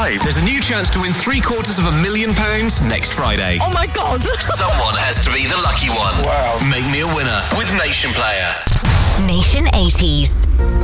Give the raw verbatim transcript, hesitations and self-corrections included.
five. There's a new chance to win three quarters of a million pounds next Friday. Oh my God. Someone has to be the lucky one. Wow. Make me a winner with Nation Player. Nation eighties.